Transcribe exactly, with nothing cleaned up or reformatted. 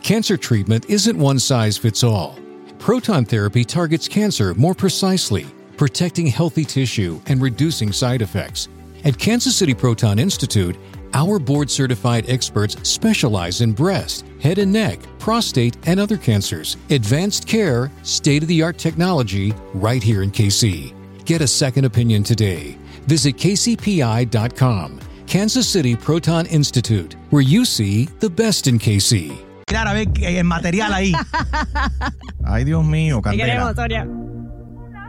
Cancer treatment isn't one size fits all. Proton therapy targets cancer more precisely, protecting healthy tissue and reducing side effects. At Kansas City Proton Institute, our board-certified experts specialize in breast, head and neck, prostate, and other cancers. Advanced care, state-of-the-art technology, right here in K C. Get a second opinion today. Visit K C P I dot com. Kansas City Proton Institute, where you see the best in K C. Mirar a ver el material ahí. Ay, Dios mío, Candela. Te queremos, Sonia.